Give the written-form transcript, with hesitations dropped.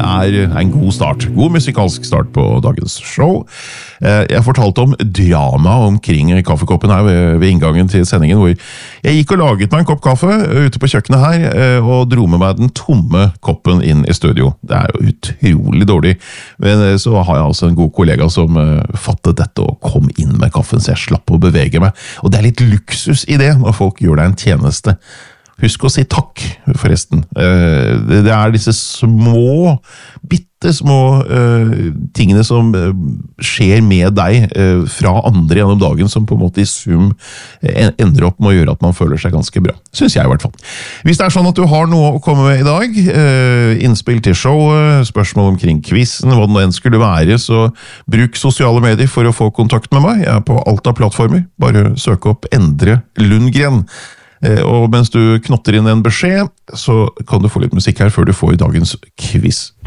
en god start. God musikalsk start på dagens show. Jeg fortalte om drama omkring kaffekoppen her ved inngangen til sendingen, hvor jeg gikk og laget meg en kopp kaffe ute på kjøkkenet her, og dro med meg den tomme koppen inn i studio. Det jo utrolig dårlig, men så har jeg altså en god kollega som fattet dette og kom inn med kaffen, så jeg slapp å bevege meg. Og det litt luksus i det når folk gjør deg en tjeneste. Husk å si takk, forresten. Det disse små, bittesmå tingene som skjer med deg fra andre gjennom dagen, som på en måte i sum ender opp med å gjøre at man føler seg ganske bra. Synes jeg i hvert fall. Hvis det sånn at du har noe å komme med i dag, innspill til showet, spørsmål omkring quizen, hva det nå enn skulle være, så bruk sosiale medier for å få kontakt med meg. Jeg på alt av plattformer. Bare søk opp Endre Lundgren. Og mens du knotter inn en beskjed, så kan du få litt musikk her før du får dagens quiz.